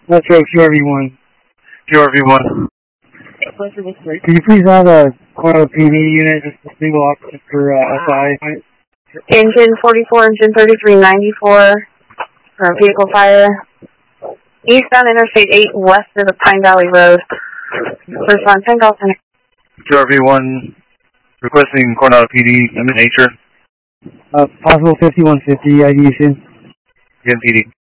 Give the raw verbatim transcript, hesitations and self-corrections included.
Metro Q R V one. Q R V one. Could you please have a Coronado P D unit, just a single officer for uh, S I? Engine forty-four, engine thirty-three ninety-four for a vehicle fire. Eastbound Interstate eight west of the Pine Valley Road. First on ten Golf Center. Q R V one requesting Coronado P D, I'm in nature. Uh, possible fifty-one fifty I D issue. Again, P D.